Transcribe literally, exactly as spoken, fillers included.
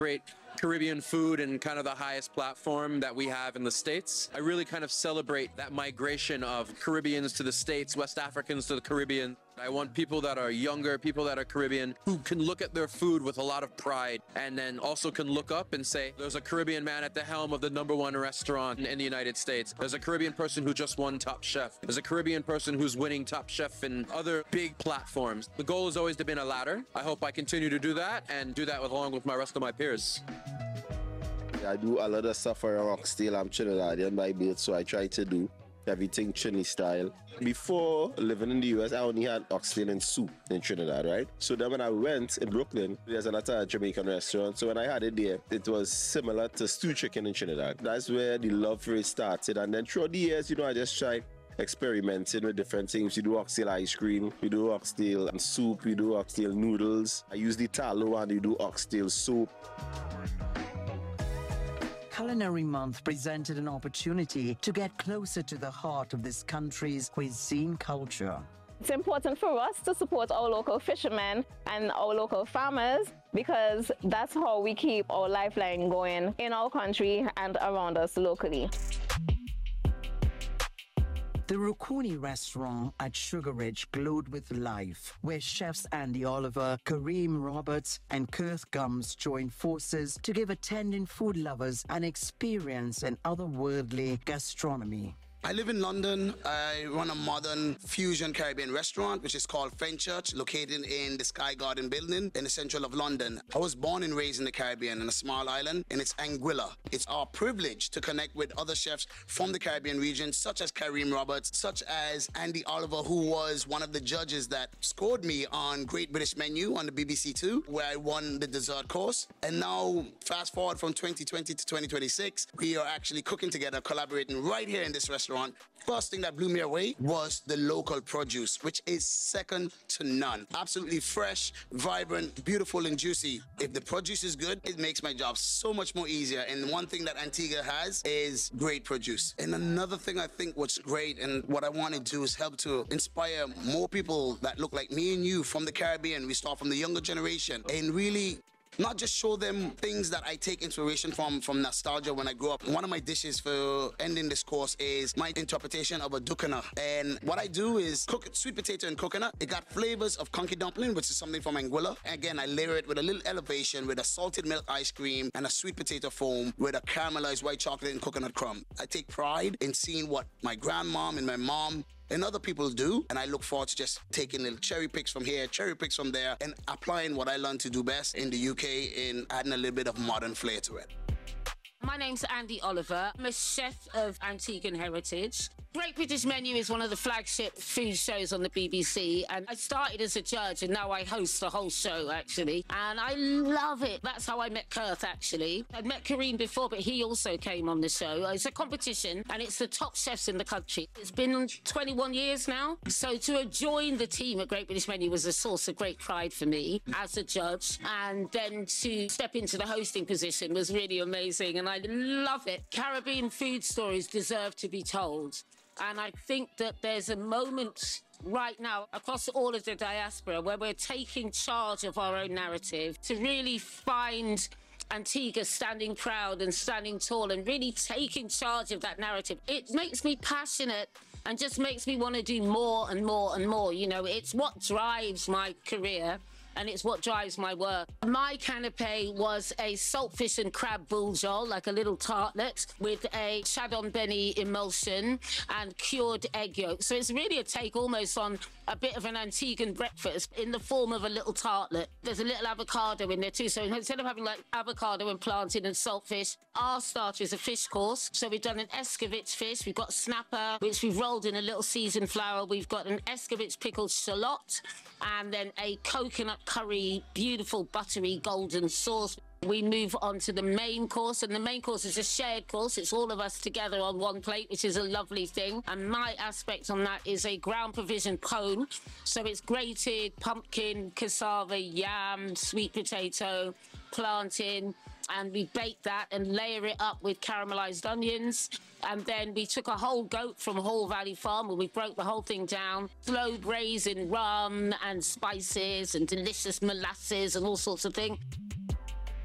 great Caribbean food and kind of the highest platform that we have in the States. I really kind of celebrate that migration of Caribbeans to the States, West Africans to the Caribbean. I want people that are younger, people that are Caribbean, who can look at their food with a lot of pride and then also can look up and say, there's a Caribbean man at the helm of the number one restaurant in the United States. There's a Caribbean person who just won Top Chef. There's a Caribbean person who's winning Top Chef in other big platforms. The goal has always been a ladder. I hope I continue to do that and do that with, along with my rest of my peers. I do a lot of stuff around Oxtail. I'm Trinidadian by birth, so I try to do everything Trini style. Before living in the U S, I only had oxtail and soup in Trinidad, right? So then when I went in Brooklyn, there's a lot of Jamaican restaurants. So when I had it there, it was similar to stew chicken in Trinidad. That's where the love for it started. And then throughout the years, you know, I just tried experimenting with different things. We do oxtail ice cream, we do oxtail and soup, we do oxtail noodles. I use the tallow and we do oxtail soup. Culinary Month presented an opportunity to get closer to the heart of this country's cuisine culture. It's important for us to support our local fishermen and our local farmers because that's how we keep our lifeline going in our country and around us locally. The Rukuni restaurant at Sugar Ridge glowed with life, where chefs Andy Oliver, Kareem Roberts, and Kurth Gums joined forces to give attending food lovers an experience in otherworldly gastronomy. I live in London. I run a modern fusion Caribbean restaurant, which is called Fenchurch, located in the Sky Garden building in the central of London. I was born and raised in the Caribbean in a small island, and it's Anguilla. It's our privilege to connect with other chefs from the Caribbean region, such as Kareem Roberts, such as Andy Oliver, who was one of the judges that scored me on Great British Menu on the B B C Two, where I won the dessert course. And now, fast forward from twenty twenty to twenty twenty-six, we are actually cooking together, collaborating right here in this restaurant. First thing that blew me away was the local produce, which is second to none. Absolutely fresh, vibrant, beautiful, and juicy. If the produce is good, it makes my job so much more easier. And one thing that Antigua has is great produce. And another thing I think what's great and what I want to do is help to inspire more people that look like me and you from the Caribbean. We start from the younger generation and really not just show them things that I take inspiration from from nostalgia when I grew up. One of my dishes for ending this course is my interpretation of a dukana. And what I do is cook sweet potato and coconut. It got flavors of conky dumpling, which is something from Anguilla. Again, I layer it with a little elevation with a salted milk ice cream and a sweet potato foam with a caramelized white chocolate and coconut crumb. I take pride in seeing what my grandmom and my mom and other people do, and I look forward to just taking little cherry picks from here, cherry picks from there, and applying what I learned to do best in the U K in adding a little bit of modern flair to it. My name's Andy Oliver. I'm a chef of Antiguan heritage. Great British Menu is one of the flagship food shows on the B B C, and I started as a judge and now I host the whole show actually, and I love it. That's how I met Kurth actually. I'd met Kareem before, but he also came on the show. It's a competition and it's the top chefs in the country. It's been twenty-one years now, so to have joined the team at Great British Menu was a source of great pride for me as a judge, and then to step into the hosting position was really amazing, and I love it. Caribbean food stories deserve to be told. And I think that there's a moment right now across all of the diaspora where we're taking charge of our own narrative to really find Antigua standing proud and standing tall and really taking charge of that narrative. It makes me passionate and just makes me want to do more and more and more. You know, it's what drives my career. And it's what drives my work. My canapé was a saltfish and crab bourgeois, like a little tartlet, with a chardon beni emulsion and cured egg yolk. So it's really a take almost on a bit of an Antiguan breakfast in the form of a little tartlet. There's a little avocado in there too. So instead of having like avocado and plantain and saltfish, our starter is a fish course. So we've done an escovitch fish. We've got snapper, which we've rolled in a little seasoned flour. We've got an escovitch pickled shallot, and then a coconut curry, beautiful buttery golden sauce. We move on to the main course, and the main course is a shared course. It's all of us together on one plate, which is a lovely thing. And my aspect on that is a ground provision pone. So it's grated pumpkin, cassava, yam, sweet potato, plantain, and we bake that and layer it up with caramelized onions. And then we took a whole goat from Hall Valley Farm and we broke the whole thing down. Slow braising rum and spices and delicious molasses and all sorts of things.